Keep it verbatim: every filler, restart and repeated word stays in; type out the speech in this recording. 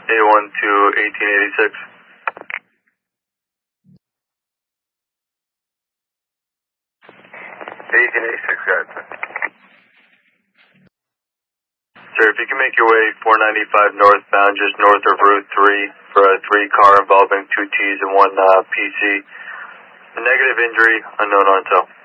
eight one two, eighteen eighty-six. eighteen eighty-six, guys. Sir, if you can make your way four ninety-five northbound, just north of Route three, for a three car involving two T's and one uh, P C. A negative injury, unknown until.